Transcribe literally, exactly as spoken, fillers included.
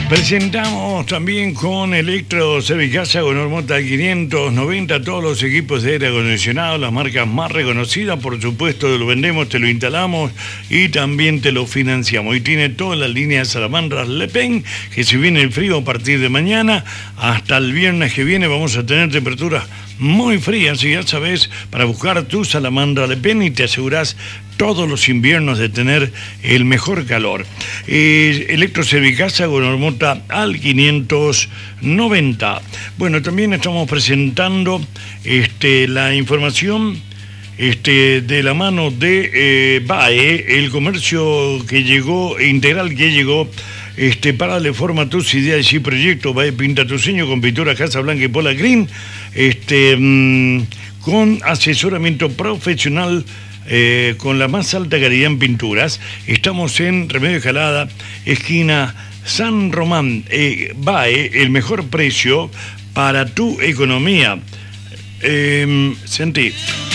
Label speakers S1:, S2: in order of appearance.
S1: Presentamos también con Electro Servicasa con Hormota quinientos noventa todos los equipos de aire acondicionado, las marcas más reconocidas, por supuesto, lo vendemos, te lo instalamos y también te lo financiamos. Y tiene todas las líneas Salamandras Le Pen, que si viene el frío a partir de mañana hasta el viernes que viene vamos a tener temperaturas muy frías, y ya sabes, para buscar tu Salamandra Le Pen y te aseguras todos los inviernos de tener el mejor calor. Eh, Electro Servicasa con Hormota al quinientos noventa. Bueno, también estamos presentando este, la información este, de la mano de eh, B A E, el comercio que llegó, integral que llegó este, para darle forma a tus ideas y proyectos. B A E pinta tu sueño con pintura Casa Blanca y Pola Green, este, mmm, con asesoramiento profesional. Eh, con la más alta calidad en pinturas. Estamos en Remedio Escalada, esquina San Román. eh, B A E, el mejor precio para tu economía. Eh, sentí